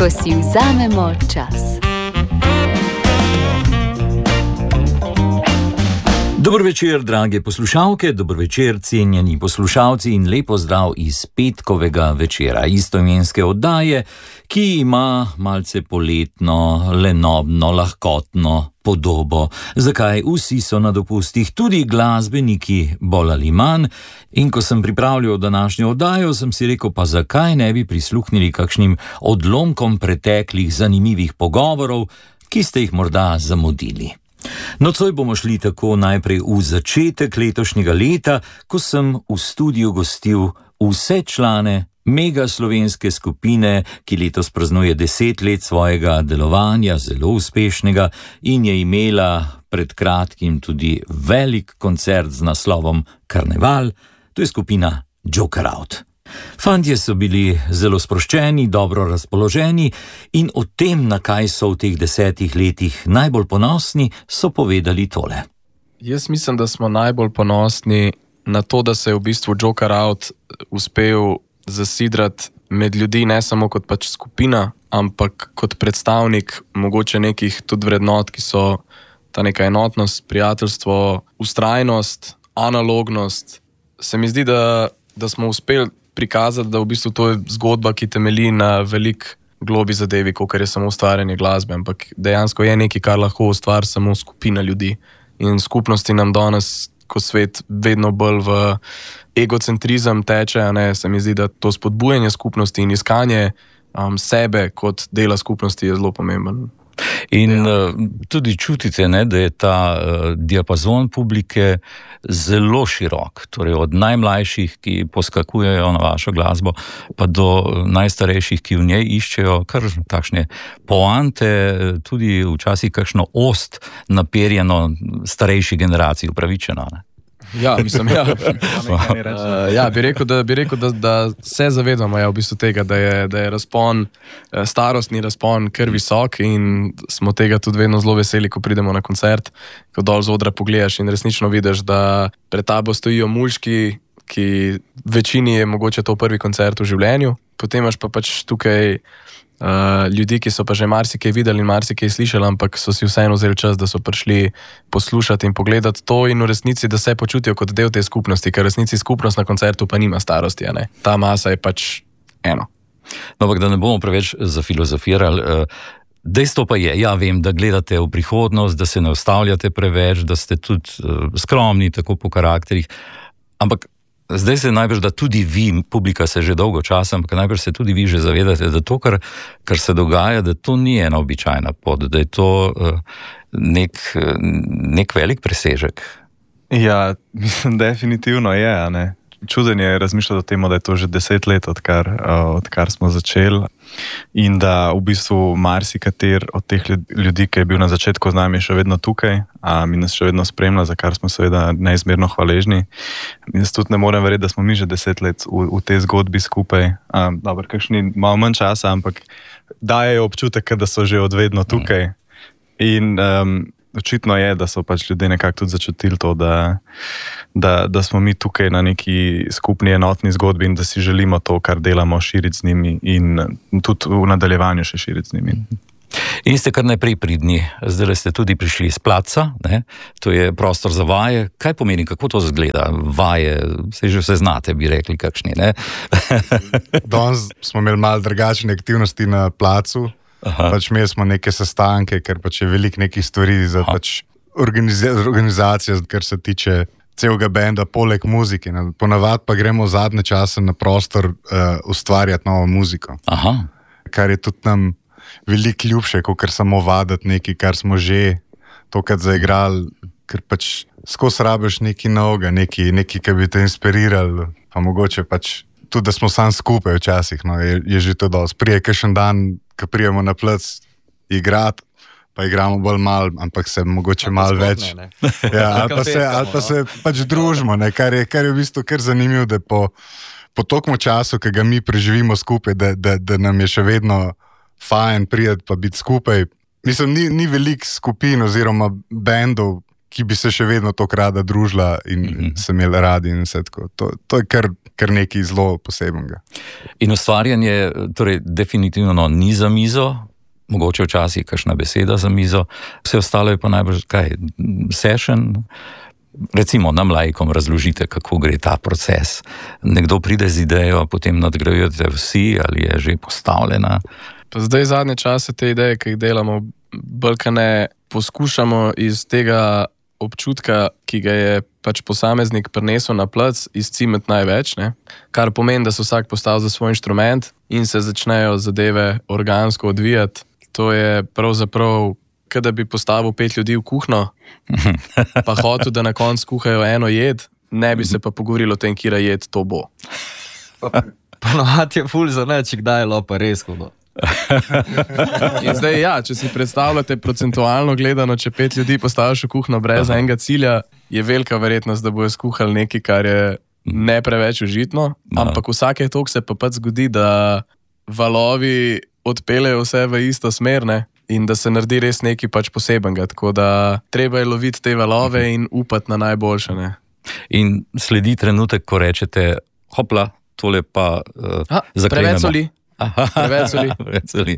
ko si vzamemo čas. Dobro večer, drage poslušalke, dobro večer, cenjeni poslušalci in lepo zdrav iz petkovega večera istoimenske oddaje, ki ima malce poletno, lenobno, lahkotno podobo. Zakaj? Vsi so na dopustih, tudi glasbeniki bolj ali manj. In ko sem pripravljal današnjo oddajo, sem si rekel, pa zakaj ne bi prisluhnili kakšnim odlomkom preteklih zanimivih pogovorov, ki ste jih morda zamudili. Nocoj bomo šli tako najprej v začetek letošnjega leta, ko sem v studiu gostil vse člane mega slovenske skupine, ki letos praznuje 10 let svojega delovanja, zelo uspešnega, in je imela pred kratkim tudi velik koncert z naslovom Karneval. To je skupina Joker Out. Fantje so bili zelo sproščeni, dobro razpoloženi in o tem, na kaj so v teh 10 letih najbolj ponosni, so povedali tole. Jaz mislim, da smo najbolj ponosni na to, da se je v bistvu Joker Out uspel zasidrati med ljudi, ne samo kot pač skupina, ampak kot predstavnik mogoče nekih tudi vrednot, ki so ta neka enotnost, prijateljstvo, vztrajnost, analognost. Se mi zdi, da smo uspeli prikazati, da v bistvu to je zgodba, ki temelji na velik globi zadevi, kot je samo ustvarjanje glasbe, ampak dejansko je nekaj, kar lahko ustvari samo skupina ljudi. In skupnosti nam danes, ko svet vedno bolj v egocentrizem teče, se mi zdi, da to spodbujanje skupnosti in iskanje sebe kot dela skupnosti je zelo pomemben. In tudi čutite, da je ta diapazon publike zelo širok, torej od najmlajših, ki poskakujejo na vašo glasbo, pa do najstarejših, ki v njej iščejo kar takšne poante, tudi včasih kakšno ost naperjeno starejši generaciji, upravičeno, ne? Ja, mislim, bi rekel, da se zavedamo v bistvu tega, da je razpon, starostni razpon kar visok in smo tega tudi vedno zelo veseli, ko pridemo na koncert, ko dol z odra pogledaš in resnično vidiš, da pred tabo stojijo mulčki, ki večini je mogoče to prvi koncert v življenju, potem imaš pa pač tukaj ljudi, ki so pa že marsikaj videli in marsikaj slišali, ampak so si vseeno vzeli čas, da so prišli poslušati in pogledati to in v resnici, da se počutijo kot del te skupnosti, ker v resnici skupnost na koncertu pa nima starosti, ne? Ta masa je pač eno. No, ampak da ne bomo preveč zafilozofirali, dejstvo pa je, ja vem, da gledate v prihodnost, da se ne ustavljate preveč, da ste tudi skromni tako po karakterih, ampak zdaj se najbrž, da tudi vi, publika se že dolgo časa, ampak najbrž se tudi vi že zavedate, da to, kar se dogaja, da to ni ena običajna pot, da je to nek velik presežek. Ja, mislim, definitivno je, ne. Čudenje je razmišljati o tem, da je to že 10 let, odkar smo začeli in da v bistvu marsikater od teh ljudi, ki je bil na začetku z nami, je še vedno tukaj in nas še vedno spremlja, za kar smo seveda neizmerno hvaležni. Jaz tudi ne morem verjeti, da smo mi že 10 let v tej zgodbi skupaj. Dobro, kakšni malo manj časa, ampak dajejo občutek, da so že od vedno tukaj. In očitno je, da so pač ljudje nekako tudi začutili to, da smo mi tukaj na neki skupni enotni zgodbi in da si želimo to, kar delamo, širiti z njimi in tudi v nadaljevanju še širiti z njimi. In ste kar najprej pridni, zdaj ste tudi prišli iz placa, ne? To je prostor za vaje. Kaj pomeni, kako to zgleda? Vaje, se že vse znate, bi rekli kakšni, ne? Danes smo imeli malo drugačne aktivnosti na placu. Pač imeli smo neke sestanke, ker pač je veliko nekih stvari za pač organizacijo, kar se tiče celega benda, poleg muzike. Ponavadi pa gremo zadnje čase na prostor ustvarjati novo muziko. Aha. Kar je tudi nam veliko ljubše, kot samo vaditi nekaj, kar smo že tokrat zaigrali, ker pač skozi rabiš nekaj novega, nekaj, ki bi te inspirirali, pa mogoče pač tudi, da smo sam skupaj včasih, no, je že to dosti. Prije kakšen dan, ko prijemo na plac igrati, pa igramo bolj malo, ampak se mogoče malo več. Ja, ali pa se pač družimo, ne, kar je v bistvu kar zanimivo, da po toliko času, ki ga mi preživimo skupaj, da nam je še vedno fajn prijeti pa biti skupaj. Mislim, ni veliko skupin oziroma bendov, ki bi se še vedno tako rada družila in se imeli radi in vse tako. To je kar nekaj zelo posebenega. In ustvarjanje, torej definitivno ni za mizo, mogoče včasih kakšna beseda za mizo, vse ostalo je pa najbrž session. Recimo nam laikom razložite, kako gre ta proces. Nekdo pride z idejo, potem nadgrajujete vsi, ali je že postavljena. Pa zdaj zadnje čase te ideje, ki jih delamo, bolj poskušamo iz tega občutka, ki ga je pač posameznik prinesel na plac, izcimeti največ, ne? Kar pomeni, da se vsak postavi za svoj inštrument in se začnejo zadeve organsko odvijati. To je pravzaprav, da bi postavil 5 ljudi v kuhno, pa hotel, da na koncu kuhajo eno jed, ne bi se pa pogovorilo o tem, kira jed to bo. Ponovadi je ful za neči, kdaj je lopa res hudo. In zdaj, če si predstavljate procentualno gledano, če 5 ljudi postaviš v kuhno brez enega cilja, je velika verjetnost, da bojo skuhali nekaj, kar je ne preveč užitno, ampak vsake toliko se pa zgodi, da valovi odpeljejo vse v isto smer, ne? In da se naredi res nekaj pač posebenega, tako da treba je loviti te valove in upati na najboljše, ne? In sledi trenutek, ko rečete, hopla, tole pa zaklenemo. Preveč soli.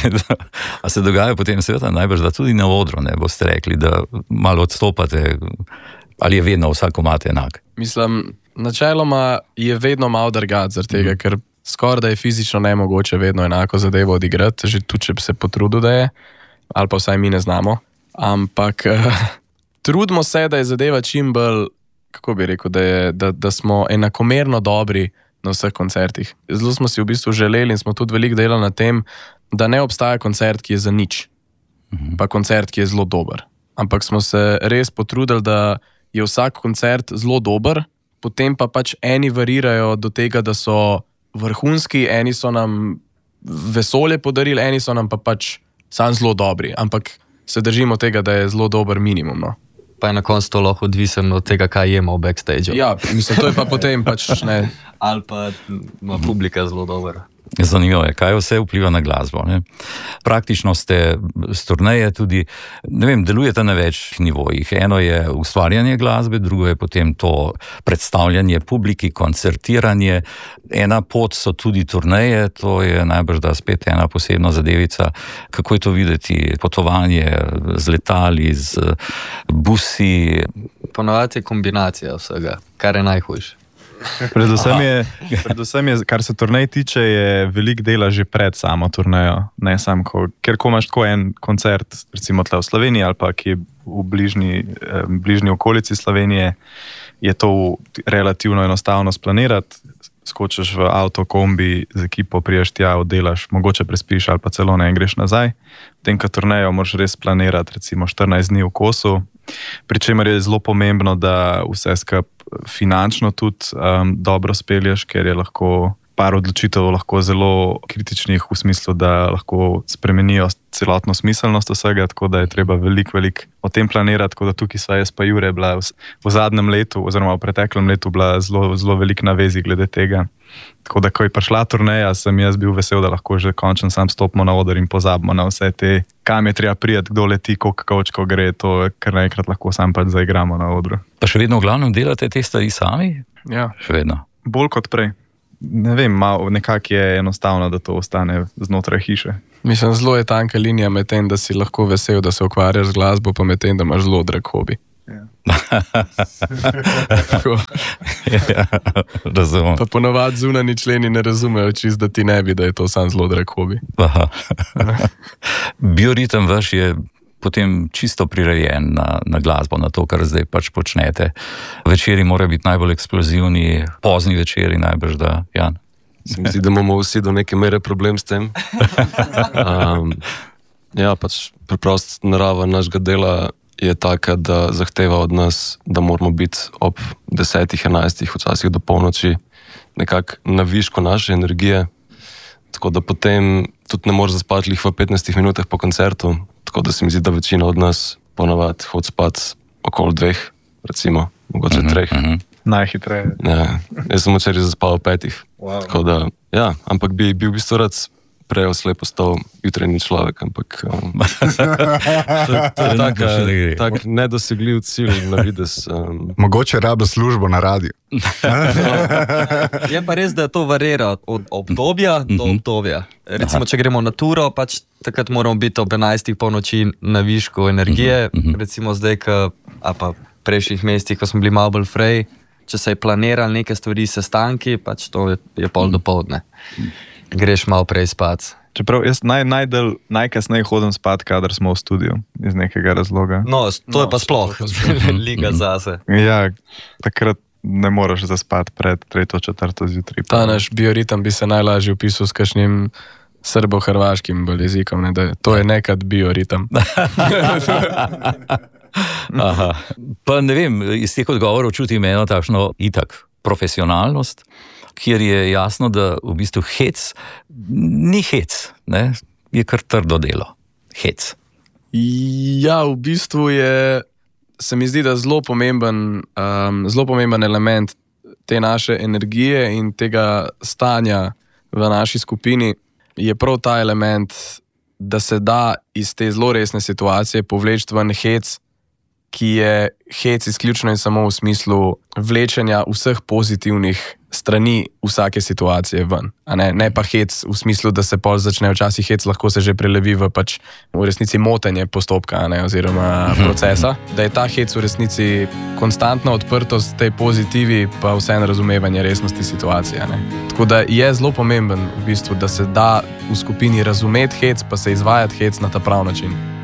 A se dogaja potem seveda najbrž, da tudi na odru, ne boste rekli, da malo odstopate, ali je vedno vsak komad enak? Mislim, načeloma je vedno malo drugače, zaradi tega, ker skoraj da je fizično nemogoče vedno enako zadevo odigrati, že tudi, če bi se potrudil, da je, ali pa vsaj mi ne znamo. Ampak trudimo se, da je zadeva čim bolj, kako bi rekel, da smo enakomerno dobri na vseh koncertih. Zelo smo si v bistvu želeli in smo tudi veliko delali na tem, da ne obstaja koncert, ki je za nič, pa koncert, ki je zelo dober. Ampak smo se res potrudili, da je vsak koncert zelo dober, potem pa pač eni varirajo do tega, da so vrhunski, eni so nam vesolje podarili, eni so nam pa pač sam zelo dobri, ampak se držimo tega, da je zelo dober minimum, no. Pa je na koncu to lahko odvisen od tega, kaj jemo v backstage. Ja, mislim, to je pa potem pač ne. Ali pa ima publika zelo dober. Zanimivo je, kaj vse vpliva na glasbo, ne? Praktično ste s turneje tudi, ne vem, delujete na več nivojih. Eno je ustvarjanje glasbe, drugo je potem to predstavljanje publiki, koncertiranje. Ena pot so tudi turneje, to je najbrž da spet ena posebna zadevica. Kako je to videti? Potovanje z letali, z busi? Ponovadi je kombinacija vsega, kar je najhujše. Predvsem je, kar se turnej tiče, je veliko dela že pred samo turnejo. Ne sam, ker ko imaš tako en koncert, recimo tle v Sloveniji ali pa ki je v bližnji okolici Slovenije, je to relativno enostavno splanirati. Skočiš v avto, kombi z ekipo, priješ tja, oddelaš, mogoče prespiš ali pa celo ne greš nazaj. Potem, ko turnejo, moraš res planirati recimo 14 dni v kosu, pri čemer je zelo pomembno, da vse skup finančno tudi dobro spelješ, ker je lahko par odločitev lahko zelo kritičnih v smislu, da lahko spremenijo celotno smiselnost vsega, tako da je treba veliko o tem planirati, tako da tukaj sva jaz pa Jure bila v zadnjem letu oziroma v preteklem letu bila zelo veliko na vezi glede tega. Tako da, ko je prišla turneja, sem jaz bil vesel, da lahko že končno sam stopimo na oder in pozabimo na vse te, kam je treba prijeti, kdo leti, koliko kavčkov gre, to kar naenkrat lahko sam pač zaigramo na odru. Pa še vedno v glavnem delate te stvari sami? Ja. Še vedno. Bolj kot prej. Ne vem, nekako je enostavno, da to ostane znotraj hiše. Mislim, zelo je tanka linija med tem, da si lahko vesel, da se ukvarjaš z glasbo, pa med tem, da imaš zelo drag hobi. Ja. Razumem. Pa ponovadi zunani členi ne razumejo čist, da ti ne bi, da je to sam zelo drag hobi. Bioritem vaš je potem čisto prirejen na glasbo, na to, kar zdaj pač počnete. Večeri morajo biti najbolj eksplozivni, pozni večeri najbrž, da, Jan? Se mi zdi, da imamo vsi do neke mere problem s tem. Ja, pač preprosto narava našega dela je taka, da zahteva od nas, da moramo biti ob 10, 11, včasih do polnoči nekako na višku naše energije, tako da potem tudi ne moreš zaspati v 15 minutah po koncertu, tako da se mi zdi, da večina od nas ponavadi hodi spat okoli 2, recimo, mogoče 3. Najhitreje. Ja, jaz sem včeraj zaspal 5. Wow. Tako da, ja, ampak bi v bistvu rad prej slej postal jutranji človek, ampak to je tak nedosegljiv cilj na vides. Mogoče rabi službo na radiju. Je pa res, da to varira od obdobja do obdobja. Recimo, če gremo na turo, pač takrat moramo biti ob 11. polnoči na višku energije. Recimo zdaj, a pa v prejšnjih mestih, ko smo bili malo bolj frej, če se je planirali neke stvari, sestanki, pač to je pol do poldne. Greš malo prej spat. Čeprav jaz najkasneje hodim spat, kadar smo v studiu, iz nekega razloga. No, to je pa sploh liga zase. Ja, takrat ne moreš zaspati pred 3. 4. zjutraj. Ta naš bioritem bi se najlažje opisal s kakšnim srbo-hrvaškim jezikom, ne, da to je nekad bioritem. Aha. Pa ne vem, iz teh odgovorov čutim eno takšno itak profesionalnost, kjer je jasno, da v bistvu hec ni hec, ne? Je kar trdo delo. Hec. Ja, v bistvu se mi zdi, da zelo pomemben element te naše energije in tega stanja v naši skupini je prav ta element, da se da iz te zelo resne situacije povleči ven hec, ki je hec izključno in samo v smislu vlečenja vseh pozitivnih strani vsake situacije ven. Ne pa hec v smislu, da se pol začne včasih hec, lahko se že prelevi v pač v resnici motenje postopka, oziroma procesa. Da je ta hec v resnici konstantna odprtost tej pozitivi, pa vseeno razumevanje resnosti situacije. Tako da je zelo pomemben v bistvu, da se da v skupini razumeti hec, pa se izvajati hec na ta prav način.